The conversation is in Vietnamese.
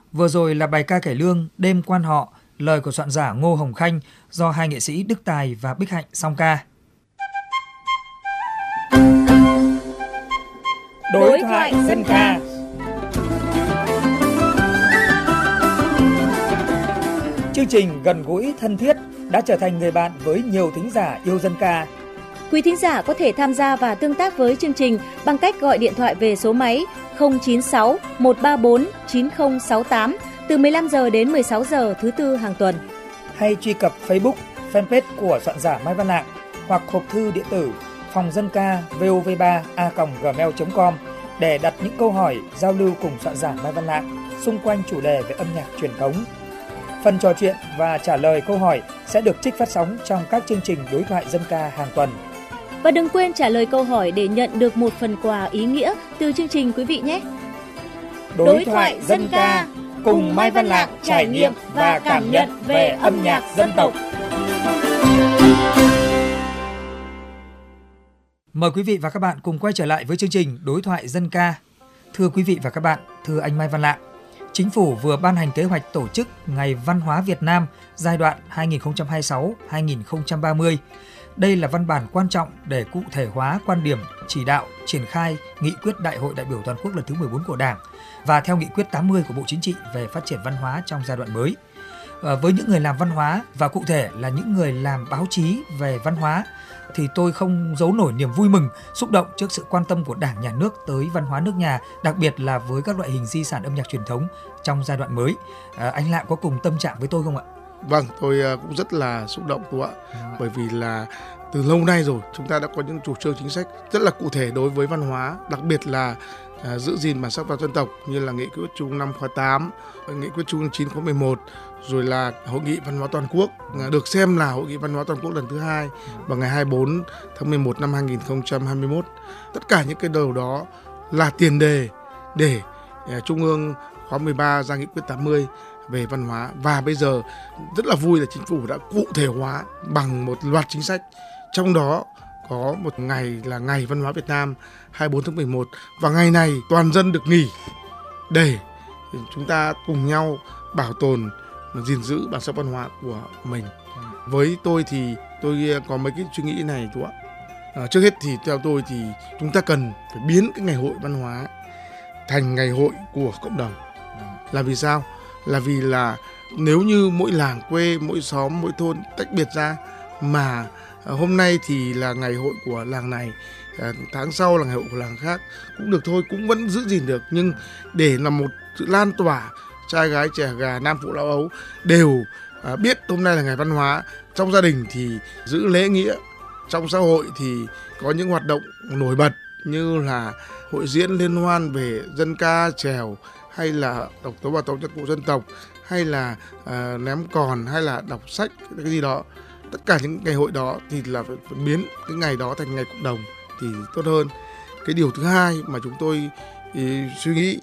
Vừa rồi là bài ca cải lương Đêm Quan Họ, lời của soạn giả Ngô Hồng Khanh do hai nghệ sĩ Đức Tài và Bích Hạnh song ca. Đối thoại dân ca. Chương trình gần gũi thân thiết đã trở thành người bạn với nhiều thính giả yêu dân ca. Quý thính giả có thể tham gia và tương tác với chương trình bằng cách gọi điện thoại về số máy 096 134 9068 từ 15 giờ đến 16 giờ thứ Tư hàng tuần. Hay truy cập Facebook, fanpage của soạn giả Mai Văn Lạng hoặc hộp thư điện tử phòng dân ca vov3a@gmail.com để đặt những câu hỏi giao lưu cùng soạn giả Mai Văn Lạng xung quanh chủ đề về âm nhạc truyền thống. Phần trò chuyện và trả lời câu hỏi sẽ được trích phát sóng trong các chương trình đối thoại dân ca hàng tuần. Và đừng quên trả lời câu hỏi để nhận được một phần quà ý nghĩa từ chương trình quý vị nhé. Đối thoại dân ca cùng Mai Văn Lạng trải nghiệm và cảm nhận về âm nhạc dân tộc. Mời quý vị và các bạn cùng quay trở lại với chương trình Đối thoại dân ca. Thưa quý vị và các bạn, thưa anh Mai Văn Lạng, Chính phủ vừa ban hành kế hoạch tổ chức Ngày Văn hóa Việt Nam giai đoạn 2026-2030. Đây là văn bản quan trọng để cụ thể hóa quan điểm, chỉ đạo, triển khai nghị quyết Đại hội đại biểu toàn quốc lần thứ 14 của Đảng và theo nghị quyết 80 của Bộ Chính trị về phát triển văn hóa trong giai đoạn mới. Với những người làm văn hóa và cụ thể là những người làm báo chí về văn hóa thì tôi không giấu nổi niềm vui mừng, xúc động trước sự quan tâm của Đảng, Nhà nước tới văn hóa nước nhà, đặc biệt là với các loại hình di sản âm nhạc truyền thống trong giai đoạn mới. Anh Lạng có cùng tâm trạng với tôi không ạ? Vâng, tôi cũng rất là xúc động cô ạ. Bởi vì là từ lâu nay rồi chúng ta đã có những chủ trương chính sách rất là cụ thể đối với văn hóa, đặc biệt là giữ gìn bản sắc văn hóa dân tộc như là nghị quyết Trung ương 5 khóa 8, nghị quyết Trung ương 9 khóa 11, rồi là hội nghị văn hóa toàn quốc, được xem là hội nghị văn hóa toàn quốc lần thứ 2 vào ngày 24 tháng 11 năm 2021. Tất cả những cái điều đó là tiền đề để Trung ương khóa 13 ra nghị quyết 80 về văn hóa, và bây giờ rất là vui là chính phủ đã cụ thể hóa bằng một loạt chính sách, trong đó có một ngày là Ngày Văn hóa Việt Nam 24 tháng 11, và ngày này toàn dân được nghỉ để chúng ta cùng nhau bảo tồn, gìn giữ bản sắc văn hóa của mình. Với tôi thì tôi có mấy cái suy nghĩ này chú ạ. Trước hết thì theo tôi thì chúng ta cần phải biến cái ngày hội văn hóa thành ngày hội của cộng đồng. Là vì sao? Là vì là nếu như mỗi làng quê, mỗi xóm, mỗi thôn tách biệt ra, mà hôm nay thì là ngày hội của làng này, tháng sau là ngày hội của làng khác cũng được thôi, cũng vẫn giữ gìn được. Nhưng để là một sự lan tỏa, trai gái trẻ gà, nam phụ lão ấu đều biết hôm nay là ngày văn hóa. Trong gia đình thì giữ lễ nghĩa, trong xã hội thì có những hoạt động nổi bật như là hội diễn liên hoan về dân ca chèo, hay là đọc tấu bà tấu nhạc cụ dân tộc, hay là ném còn, hay là đọc sách, cái gì đó. Tất cả những ngày hội đó thì là phải biến cái ngày đó thành ngày cộng đồng thì tốt hơn. Cái điều thứ hai mà chúng tôi suy nghĩ